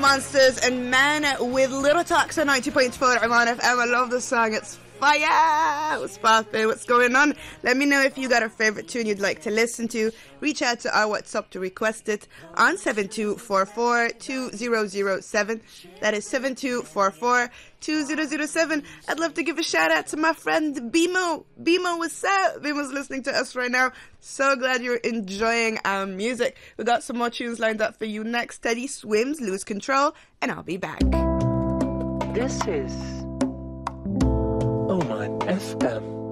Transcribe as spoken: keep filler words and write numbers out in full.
Monsters and Man with Little Talks on ninety point four. I'm on F M. I love this song. It's fire. What's poppin'? What's going on? Let me know if you got a favorite tune you'd like to listen to. Reach out to our WhatsApp to request it on seven two four four, two zero zero seven. That is seven two four four, two zero zero seven. I'd love to give a shout out to my friend Bimo. Bimo, what's up? Bimo's listening to us right now. So glad you're enjoying our music. We got some more tunes lined up for you next. Teddy Swims, Lose Control, and I'll be back. This is Oman F M.